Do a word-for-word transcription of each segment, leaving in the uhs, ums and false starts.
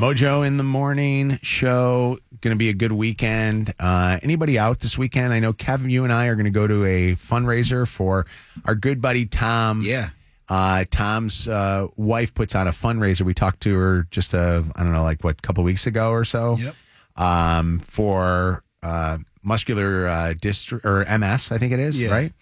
Mojo in the Morning show. Going to be a good weekend. Uh, anybody out this weekend? I know, Kevin, you and I are going to go to a fundraiser for our good buddy Tom. Yeah. Uh, Tom's uh, wife puts on a fundraiser. We talked to her just, a, I don't know, like what, a couple weeks ago or so. Yep. Um, for uh, muscular uh, dystrophy, or M S, I think it is, Yeah. right?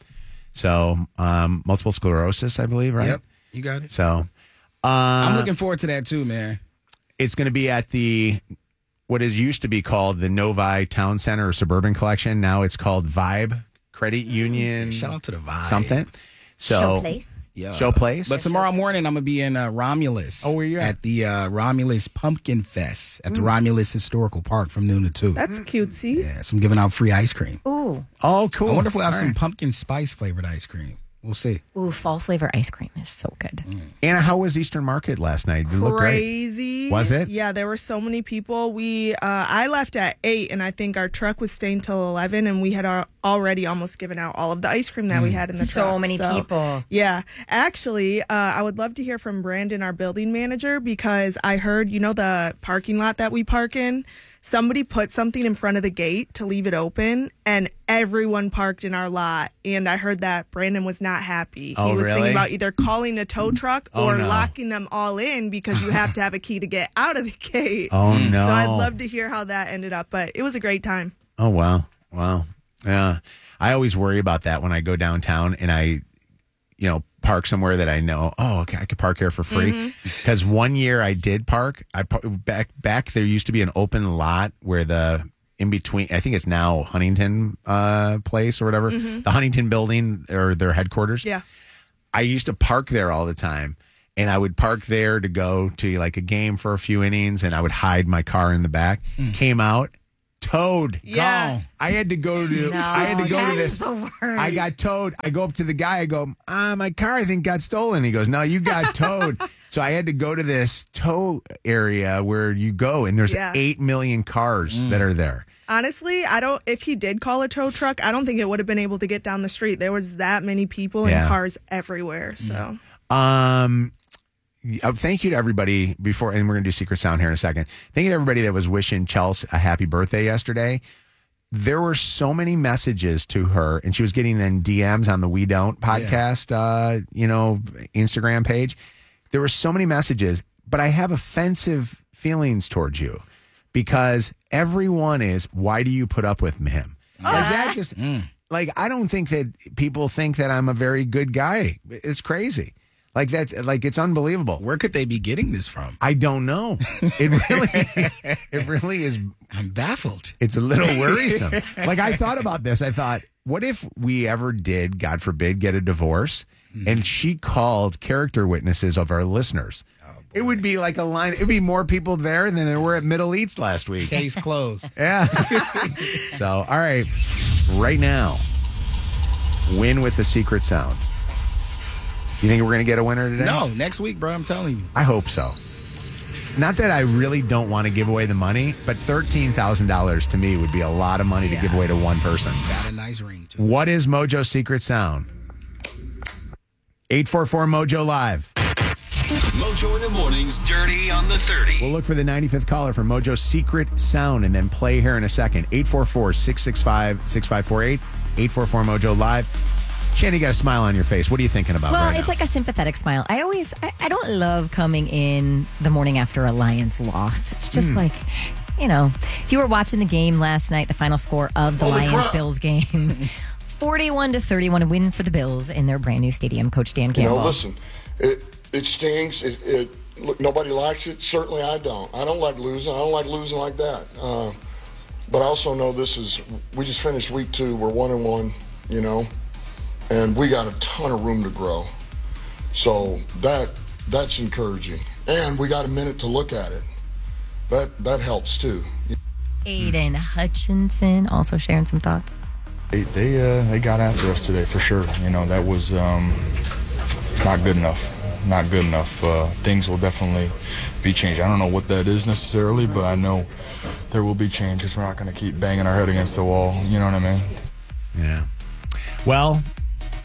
So um, multiple sclerosis, I believe, right? Yep. You got it. So uh, I'm looking forward to that too, man. it's going to be at the, what is used to be called the Novi Town Center or Suburban Collection. Now it's called Vibe Credit Union. Shout out to the Vibe. Something. So, Show place. Yeah. Show place. But tomorrow morning, I'm going to be in uh, Romulus. Oh, where you at? At the uh, Romulus Pumpkin Fest at the Romulus Historical Park from noon to two. That's cutesy. Yeah, so I'm giving out free ice cream. Ooh. Oh, cool. I wonder if we'll have All some right. pumpkin spice flavored ice cream. We'll see. Ooh, fall flavor ice cream is so good. Anna, how was Eastern Market last night? It looked great. Crazy. Was it? Yeah, there were so many people. We, uh, I left at eight, and I think our truck was staying till eleven, and we had uh, already almost given out all of the ice cream that we had in the So truck. many people. Yeah, actually, uh, I would love to hear from Brandon, our building manager, because I heard, you know, the parking lot that we park in. Somebody put something in front of the gate to leave it open, and everyone parked in our lot. And I heard that Brandon was not happy. Oh, he was really? thinking about either calling a tow truck Oh, or no. locking them all in because you have to have a key to get out of the gate. Oh, no. So I'd love to hear how that ended up, but it was a great time. Oh, wow. Wow. Yeah. I always worry about that when I go downtown and I, you know, park somewhere that I know, oh, okay, I could park here for free. Because one year I did park. I par- back back there used to be an open lot where the in between, I think it's now Huntington uh, Place or whatever, the Huntington building or their headquarters. Yeah. I used to park there all the time. And I would park there to go to like a game for a few innings, and I would hide my car in the back. Came out, towed. Yeah. Gone. I had to go to. No, I had to go that to is this. the worst. I got towed. I go up to the guy. I go, ah, my car I think got stolen. He goes, no, you got towed. So I had to go to this tow area where you go, and there's Yeah. eight million cars that are there. Honestly, I don't. If he did call a tow truck, I don't think it would have been able to get down the street. There was that many people Yeah. and cars everywhere. So Um, uh, thank you to everybody before, and we're gonna do Secret Sound here in a second. Thank you to everybody that was wishing Chelsea a happy birthday yesterday. There were so many messages to her, and she was getting in D Ms on the We Don't podcast, uh, you know, Instagram page. There were so many messages, but I have offensive feelings towards you because everyone is, why do you put up with him? Like that just, like, I don't think that people think that I'm a very good guy. It's crazy. Like that's like, it's unbelievable. Where could they be getting this from? I don't know. It really, it really is. I'm baffled. It's a little worrisome. Like I thought about this. I thought, what if we ever did, God forbid, get a divorce, and she called character witnesses of our listeners? It would be like a line. It'd be more people there than there were at Middle East last week. Case closed. Yeah. So, all right, right now, win with the Secret Sound. You think we're going to get a winner today? No, next week, bro. I'm telling you. I hope so. Not that I really don't want to give away the money, but thirteen thousand dollars to me would be a lot of money to give away to one person. Got a nice ring, too. What is Mojo's Secret Sound? eight four four Mojo Live. Mojo in the Morning's Dirty on the thirty. We'll look for the ninety-fifth caller for Mojo's Secret Sound and then play here in a second. eight four four, six six five, six five four eight. eight four four Mojo Live. Shannon, you got a smile on your face. What are you thinking about Well, right it's now? like a sympathetic smile. I always, I, I don't love coming in the morning after a Lions loss. It's just like, you know, if you were watching the game last night, the final score of the Lions-Bills game, forty-one to thirty-one, a win for the Bills in their brand new stadium. Coach Dan You Campbell. know, listen, it it stings. It, it look, nobody likes it. Certainly, I don't. I don't like losing. I don't like losing like that. Uh, but I also know this is. We just finished week two. We're one and one. You know, and we got a ton of room to grow. So that that's encouraging. And we got a minute to look at it. That that helps too. Aiden Hutchinson also sharing some thoughts. They they, uh, they got after us today for sure. You know, that was um, it's not good enough. Not good enough. Uh, things will definitely be changed. I don't know what that is necessarily, but I know there will be change because we're not going to keep banging our head against the wall. You know what I mean? Yeah. Well,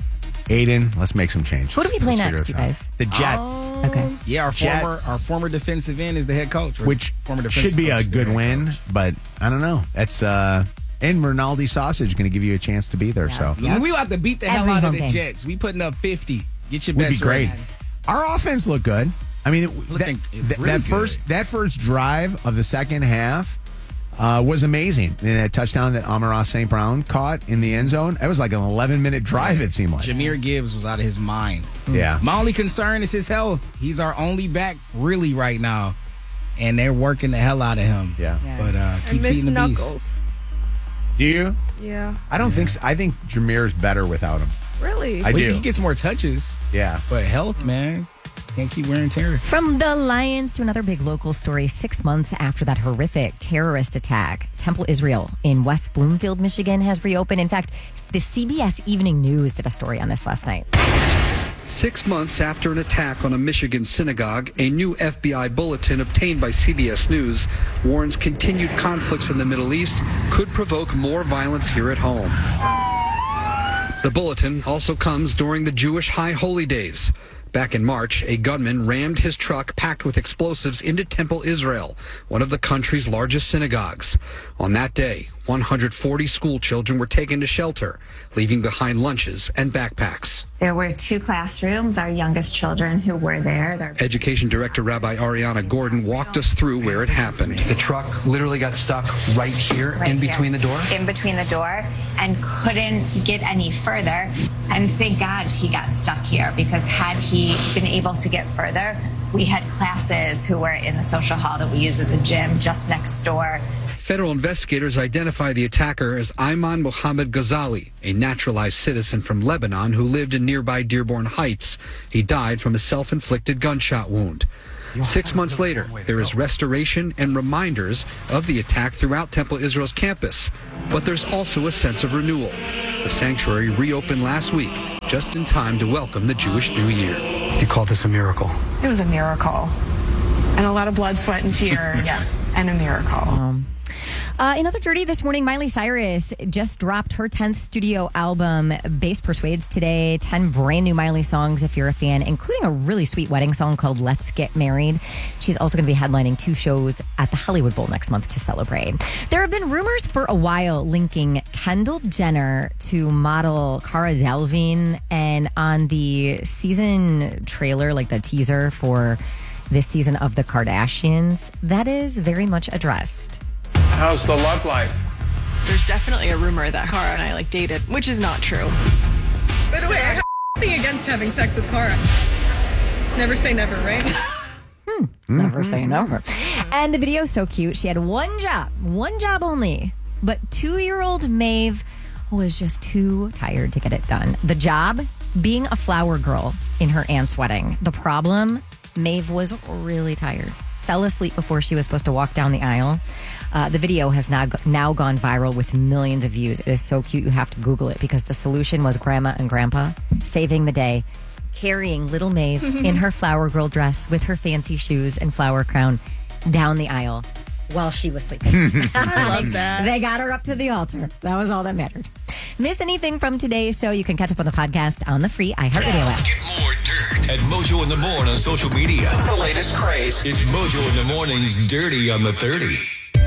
Aiden, let's make some changes. Who do we play Let's figure next, this you out. guys? The Jets, Oh, Okay. Yeah, our former Jets. our former defensive end is the head coach. or which former defensive should be coach a is the good head win, coach. but I don't know. That's uh, and Rinaldi Sausage going to give you a chance to be there. So I mean, we have to beat the hell Every out of home the game. Jets. We putting up fifty. Get your would be bets great. ready. Our offense looked good. I mean, that, Looking that, really that good. first that first drive of the second half uh, was amazing. And that touchdown that Amon-Ra Saint Brown caught in the end zone, it was like an eleven minute drive. It seemed like. Jameer Gibbs was out of his mind. Yeah. My only concern is his health. He's our only back really right now, and they're working the hell out of him. Yeah. Yeah. But uh, I keep miss feeding the beast. Knuckles. Do you? Yeah. I don't think so. I think Jameer's better without him. Really? I Well, do. He gets more touches, Yeah. but health, man, can't keep wear and tear. From the Lions to another big local story, six months after that horrific terrorist attack, Temple Israel in West Bloomfield, Michigan has reopened. In fact, the C B S Evening News did a story on this last night. Six months after an attack on a Michigan synagogue, a new F B I bulletin obtained by C B S News warns continued conflicts in the Middle East could provoke more violence here at home. The bulletin also comes during the Jewish High Holy Days. Back in March, a gunman rammed his truck packed with explosives into Temple Israel, one of the country's largest synagogues. On that day, one hundred forty school children were taken to shelter, leaving behind lunches and backpacks. There were two classrooms, our youngest children who were there. Their Education Director Rabbi Ariana Gordon walked us through where it happened. The truck literally got stuck right here right in here, between the door. In between the door, and couldn't get any further. And thank God he got stuck here, because had he been able to get further, we had classes who were in the social hall that we use as a gym just next door. Federal investigators identify the attacker as Ayman Mohammed Ghazali, a naturalized citizen from Lebanon who lived in nearby Dearborn Heights. He died from a self-inflicted gunshot wound. Six months later, there is restoration and reminders of the attack throughout Temple Israel's campus. But there's also a sense of renewal. The sanctuary reopened last week, just in time to welcome the Jewish New Year. You call this a miracle? It was a miracle. And a lot of blood, sweat, and tears. Yeah. And a miracle. Uh, in other dirty this morning, Miley Cyrus just dropped her tenth studio album, Bass Persuades, today. ten brand new Miley songs if you're a fan, including a really sweet wedding song called Let's Get Married. She's also going to be headlining two shows at the Hollywood Bowl next month to celebrate. There have been rumors for a while linking Kendall Jenner to model Cara Delevingne, and on the season trailer, like the teaser for this season of The Kardashians, that is very much addressed. How's the love life? There's definitely a rumor that Cara and I like dated, which is not true. By the way, I have nothing against having sex with Cara. Never say never, right? Hmm. Never say never. And the video's so cute. She had one job, one job only. But two-year-old Maeve was just too tired to get it done. The job, being a flower girl in her aunt's wedding. The problem, Maeve was really tired. Fell asleep before she was supposed to walk down the aisle. Uh, the video has now, now gone viral with millions of views. It is so cute, you have to Google it, because the solution was Grandma and Grandpa saving the day, carrying little Maeve in her flower girl dress with her fancy shoes and flower crown down the aisle while she was sleeping. I love that. They got her up to the altar. That was all that mattered. Miss anything from today's show, you can catch up on the podcast on the free iHeartRadio app. Get more dirt at Mojo in the Morning on social media. The latest craze. It's Mojo in the Morning's Dirty on the thirty.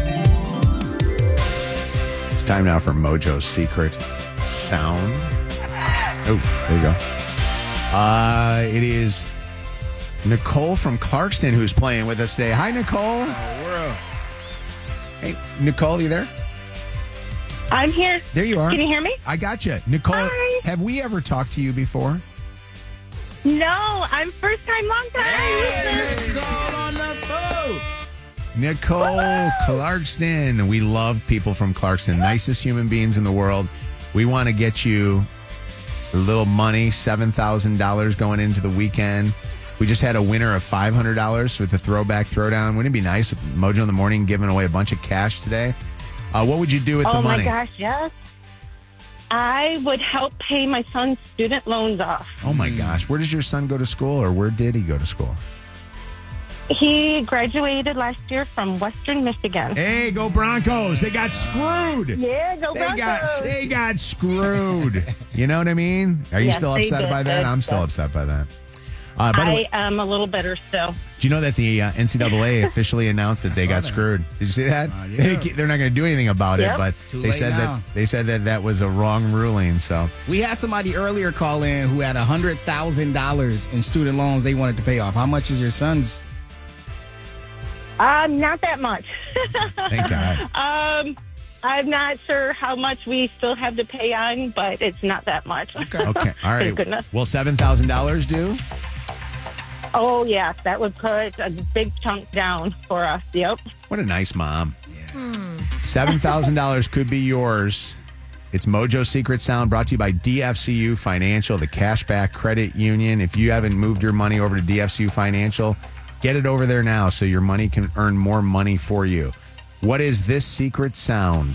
It's time now for Mojo's secret sound. Oh, there you go. Uh, it is Nicole from Clarkston who's playing with us today. Hi, Nicole. Oh, world. Hey, Nicole, you there? I'm here. There you are. Can you hear me? I got you. Nicole, Hi. have we ever talked to you before? No, I'm first time, long time. Hey, Nicole on the phone. Nicole Clarkston. We love people from Clarkston. Nicest human beings in the world. We want to get you a little money, seven thousand dollars going into the weekend. We just had a winner of five hundred dollars with the throwback throwdown. Wouldn't it be nice if Mojo in the Morning giving away a bunch of cash today? Uh, what would you do with oh the money? Oh, my gosh, yes. I would help pay my son's student loans off. Oh, my gosh. Where does your son go to school, or where did he go to school? He graduated last year from Western Michigan. Hey, go Broncos. They got screwed. Yeah, go They Broncos. got they got screwed. You know what I mean? Are you Yes, still they upset did. by that? I'm still upset by that. Uh, by the I way, am a little bitter still. do you know that the uh, N C double A officially announced that they got screwed? Did you see that? Uh, yeah. they, they're not going to do anything about Yep. it, but Too they late said now. that they said that that was a wrong ruling. So We had somebody earlier call in who had one hundred thousand dollars in student loans they wanted to pay off. How much is your son's? Um, not that much. thank God. um, I'm not sure how much we still have to pay on, but it's not that much. Okay, all right. Thank goodness. Will seven thousand dollars do? Oh, yes, that would put a big chunk down for us. Yep. What a nice mom. seven thousand dollars could be yours. It's Mojo Secret Sound, brought to you by D F C U Financial, the Cashback Credit Union. If you haven't moved your money over to D F C U Financial, get it over there now so your money can earn more money for you. What is this secret sound?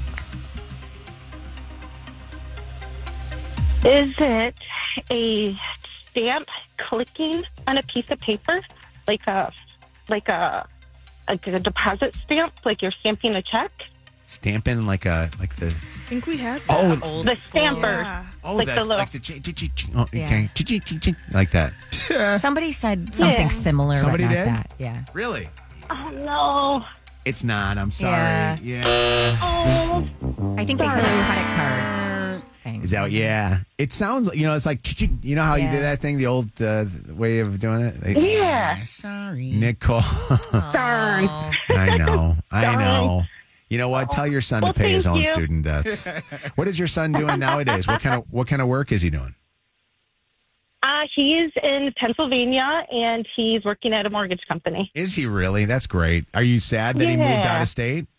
Is it a stamp clicking on a piece of paper, like a like a, like a deposit stamp, like you're stamping a check? Stamping like a like the I think we had that. Oh, Old The school. stamper. Yeah. oh like that's the little- like the ch- ch- ch- ch- oh, Yeah. okay. Ch- ch- ch- ch- like that. Somebody said something Yeah. similar, Somebody but not did? that. Yeah. Really? Oh no! It's not. I'm sorry. Yeah. Yeah. Oh, I think they said a credit card thing. Is that yeah? It sounds like you know. It's like ch- ch- you know how you Yeah. do that thing, the old uh, way of doing it. Like, yeah. Sorry. Nicole. Darn. I know. I Darn. know. You know what? Tell your son Well, to pay his thank own you. student debts. What is your son doing nowadays? What kind of what kind of work is he doing? Uh, he's in Pennsylvania, and he's working at a mortgage company. Is he really? That's great. Are you sad that he moved Yeah. out of state?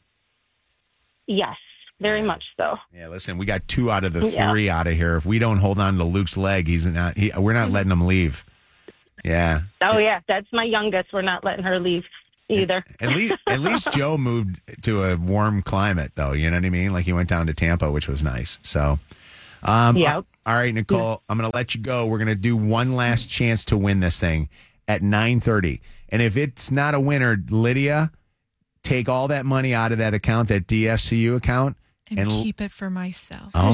Yes, very much so. Yeah. Listen, we got two out of the Yeah. three out of here. If we don't hold on to Luke's leg, he's not. He, we're not letting him leave. Yeah. Oh yeah, that's my youngest. We're not letting her leave either. At least, at least Joe moved to a warm climate, though. You know what I mean? Like he went down to Tampa, which was nice. So, um, Yep. all right, Nicole, I'm going to let you go. We're going to do one last chance to win this thing at nine thirty. And if it's not a winner, Lydia, take all that money out of that account, that D F C U account, And, and, keep it for myself. Oh,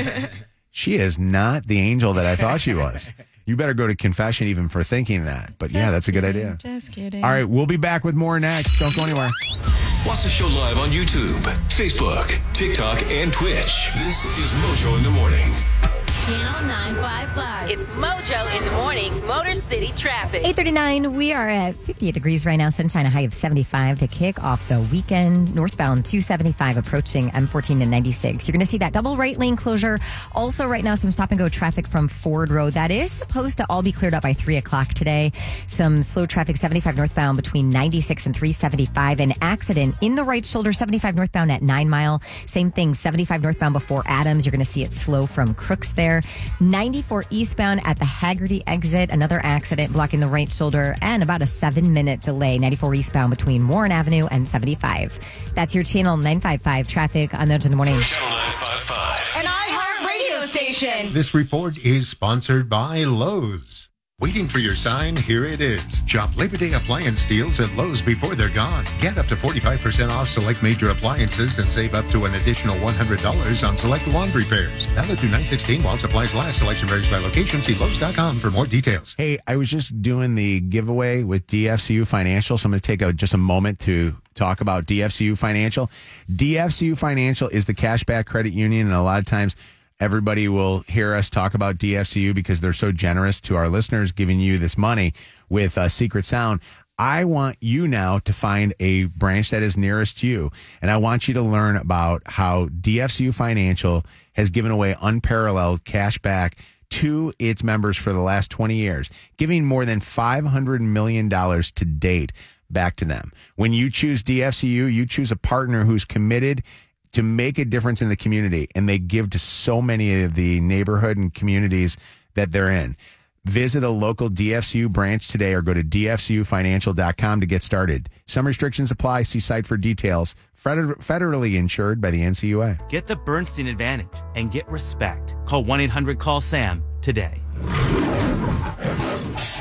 she is not the angel that I thought she was. You better go to confession even for thinking that. But yeah, that's a good idea. Just kidding. All right, we'll be back with more next. Don't go anywhere. Watch the show live on YouTube, Facebook, TikTok, and Twitch. This is Mojo in the Morning. Channel nine five five. It's Mojo in the Morning's Motor City Traffic. eight thirty-nine, we are at fifty-eight degrees right now. Sunshine, a high of seventy-five to kick off the weekend. Northbound two seventy-five approaching M fourteen and ninety-six. You're going to see that double right lane closure. Also right now, some stop and go traffic from Ford Road. That is supposed to all be cleared up by three o'clock today. Some slow traffic seventy-five northbound between ninety-six and three seventy-five. An accident in the right shoulder, seventy-five northbound at nine mile. Same thing, seventy-five northbound before Adams. You're going to see it slow from Crooks there. ninety-four eastbound at the Haggerty exit. Another accident blocking the right shoulder and about a seven minute delay. ninety-four eastbound between Warren Avenue and seventy-five. That's your Channel nine five five traffic on Mojo in the Morning. Channel nine five five. An iHeart radio station. This report is sponsored by Lowe's. Waiting for your sign? Here it is. Shop Labor Day appliance deals at Lowe's before they're gone. Get up to forty-five percent off select major appliances and save up to an additional one hundred dollars on select laundry pairs. Valid through nine sixteen while supplies last. Selection varies by location. See Lowe's dot com for more details. Hey, I was just doing the giveaway with D F C U Financial, so I'm going to take a, just a moment to talk about D F C U Financial. D F C U Financial is the cashback credit union, and a lot of times everybody will hear us talk about D F C U because they're so generous to our listeners, giving you this money with uh, Secret Sound. I want you now to find a branch that is nearest you, and I want you to learn about how D F C U Financial has given away unparalleled cash back to its members for the last twenty years, giving more than five hundred million dollars to date back to them. When you choose D F C U, you choose a partner who's committed to make a difference in the community, and they give to so many of the neighborhood and communities that they're in. Visit a local D F C U branch today or go to D F C U financial dot com to get started. Some restrictions apply. See site for details. Feder- federally insured by the N C U A. Get the Bernstein advantage and get respect. Call one eight hundred call SAM today.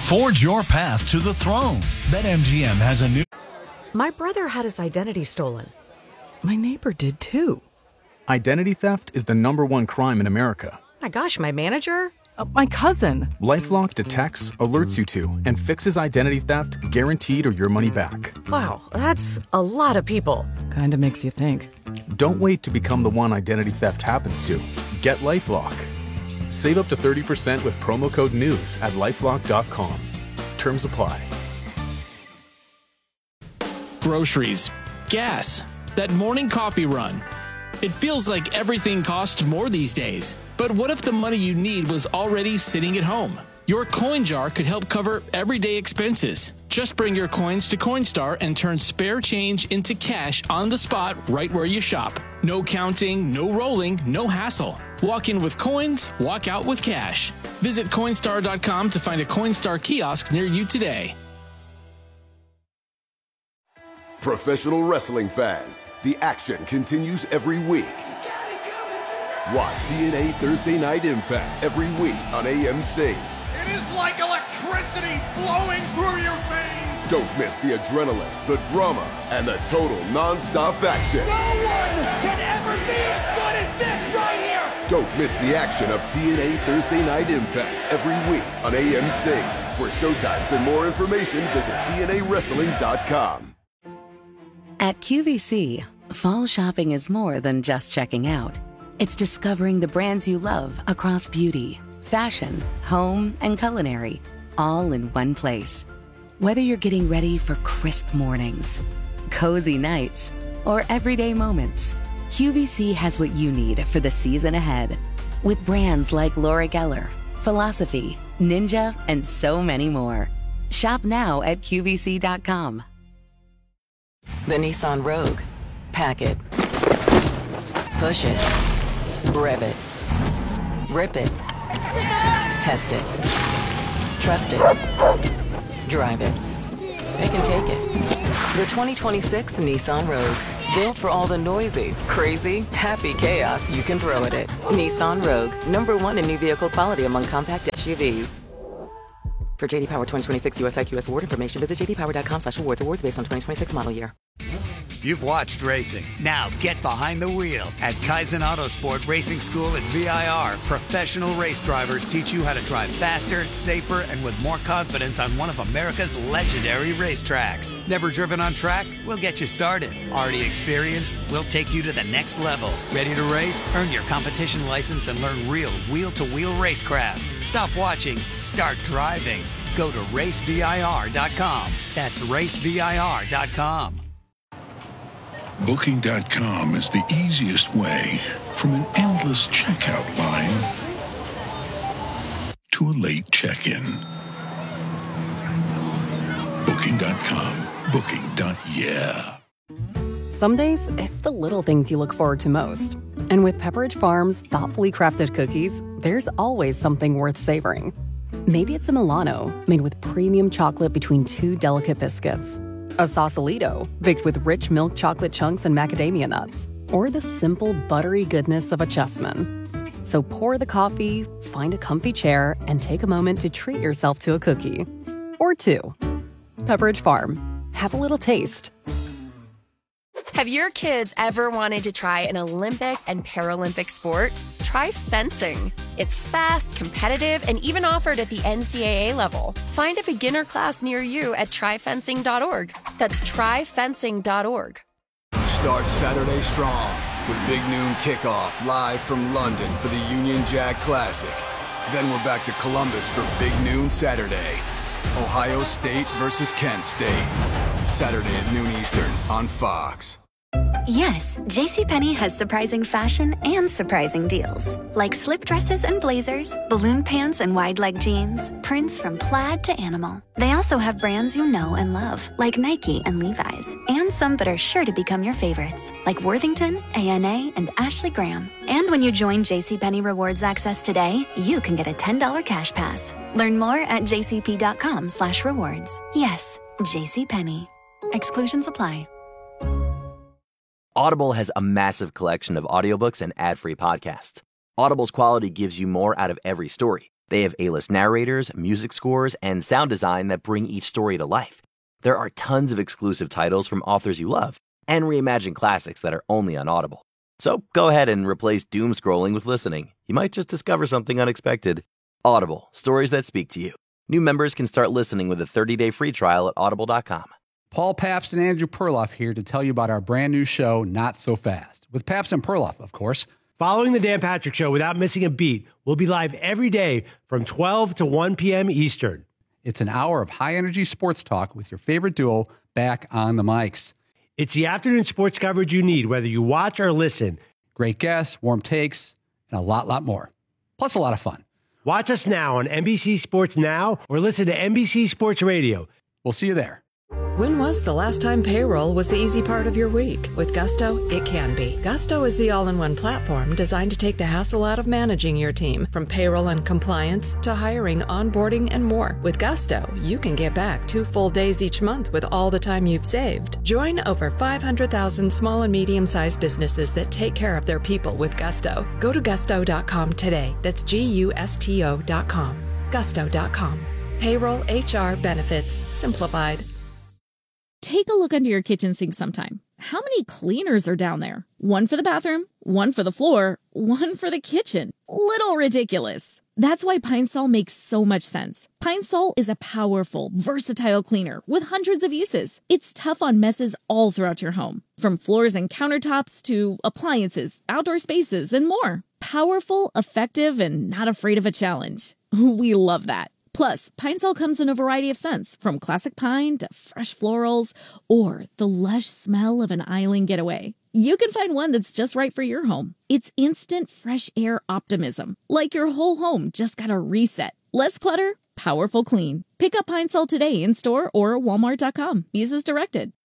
Forge your path to the throne. BetMGM has a new... My brother had his identity stolen. My neighbor did too. Identity theft is the number one crime in America. My gosh, my manager? Uh, my cousin. LifeLock detects, alerts you to, and fixes identity theft guaranteed or your money back. Wow, that's a lot of people. Kind of makes you think. Don't wait to become the one identity theft happens to. Get LifeLock. Save up to thirty percent with promo code NEWS at lifelock dot com. Terms apply. Groceries, gas, that morning coffee run. It feels like everything costs more these days. But what if the money you need was already sitting at home? Your coin jar could help cover everyday expenses. Just bring your coins to Coinstar and turn spare change into cash on the spot right where you shop. No counting, no rolling, no hassle. Walk in with coins, walk out with cash. Visit Coinstar dot com to find a Coinstar kiosk near you today. Professional wrestling fans, the action continues every week. Watch T N A Thursday Night Impact every week on A M C. It is like electricity flowing through your veins. Don't miss the adrenaline, the drama, and the total non-stop action. No one can ever be as good as this right here. Don't miss the action of T N A Thursday Night Impact every week on A M C. For showtimes and more information, visit T N A wrestling dot com. At Q V C, fall shopping is more than just checking out. It's discovering the brands you love across beauty, fashion, home, and culinary, all in one place. Whether you're getting ready for crisp mornings, cozy nights, or everyday moments, Q V C has what you need for the season ahead. With brands like Laura Geller, Philosophy, Ninja, and so many more. Shop now at Q V C dot com. The Nissan Rogue. Pack it. Push it. Rev it. Rip it. Test it. Trust it. Drive it. It can take it. The twenty twenty-six Nissan Rogue. Built for all the noisy, crazy, happy chaos you can throw at it. Nissan Rogue. Number one in new vehicle quality among compact S U Vs. For J D Power twenty twenty-six U S I Q S award information, visit j d power dot com slash awards. Awards based on twenty twenty-six model year. You've watched racing. Now get behind the wheel. At Kaizen Autosport Racing School at V I R, professional race drivers teach you how to drive faster, safer, and with more confidence on one of America's legendary racetracks. Never driven on track? We'll get you started. Already experienced? We'll take you to the next level. Ready to race? Earn your competition license and learn real wheel-to-wheel racecraft. Stop watching. Start driving. Go to race V I R dot com. That's race V I R dot com. Booking dot com is the easiest way from an endless checkout line to a late check-in. Booking dot com. Booking. Yeah. Some days, it's the little things you look forward to most. And with Pepperidge Farm's thoughtfully crafted cookies, there's always something worth savoring. Maybe it's a Milano, made with premium chocolate between two delicate biscuits. A Sausalito, baked with rich milk chocolate chunks and macadamia nuts. Or the simple, buttery goodness of a Chessman. So pour the coffee, find a comfy chair, and take a moment to treat yourself to a cookie. Or two. Pepperidge Farm. Have a little taste. Have your kids ever wanted to try an Olympic and Paralympic sport? Try fencing. It's fast, competitive, and even offered at the N C double A level. Find a beginner class near you at try fencing dot org. That's try fencing dot org. Start Saturday strong with Big Noon Kickoff live from London for the Union Jack Classic. Then we're back to Columbus for Big Noon Saturday. Ohio State versus Kent State. Saturday at noon Eastern on Fox. Yes, JCPenney has surprising fashion and surprising deals. Like slip dresses and blazers, balloon pants and wide leg jeans, prints from plaid to animal. They also have brands you know and love, like Nike and Levi's. And some that are sure to become your favorites, like Worthington, A N A, and Ashley Graham. And when you join JCPenney Rewards Access today, you can get a ten dollars cash pass. Learn more at jcp.com slash rewards. Yes, JCPenney. Exclusions apply. Audible has a massive collection of audiobooks and ad-free podcasts. Audible's quality gives you more out of every story. They have A-list narrators, music scores, and sound design that bring each story to life. There are tons of exclusive titles from authors you love, and reimagined classics that are only on Audible. So go ahead and replace doom scrolling with listening. You might just discover something unexpected. Audible, stories that speak to you. New members can start listening with a thirty-day free trial at audible dot com. Paul Pabst and Andrew Perloff here to tell you about our brand new show, Not So Fast, with Pabst and Perloff, of course. Following the Dan Patrick Show without missing a beat, we'll be live every day from twelve to one p.m. Eastern. It's an hour of high-energy sports talk with your favorite duo back on the mics. It's the afternoon sports coverage you need, whether you watch or listen. Great guests, warm takes, and a lot, lot more. Plus a lot of fun. Watch us now on N B C Sports Now or listen to N B C Sports Radio. We'll see you there. When was the last time payroll was the easy part of your week? With Gusto, it can be. Gusto is the all-in-one platform designed to take the hassle out of managing your team, from payroll and compliance to hiring, onboarding, and more. With Gusto, you can get back two full days each month with all the time you've saved. Join over five hundred thousand small and medium-sized businesses that take care of their people with Gusto. Go to gusto dot com today. That's G U S T O dot com. gusto dot com. Payroll, H R, benefits, simplified. Take a look under your kitchen sink sometime. How many cleaners are down there? One for the bathroom, one for the floor, one for the kitchen. Little ridiculous. That's why Pine Sol makes so much sense. Pine Sol is a powerful, versatile cleaner with hundreds of uses. It's tough on messes all throughout your home, from floors and countertops to appliances, outdoor spaces, and more. Powerful, effective, and not afraid of a challenge. We love that. Plus, Pine Sol comes in a variety of scents, from classic pine to fresh florals or the lush smell of an island getaway. You can find one that's just right for your home. It's instant fresh air optimism, like your whole home just got a reset. Less clutter, powerful clean. Pick up Pine Sol today in store or walmart dot com. Use as directed.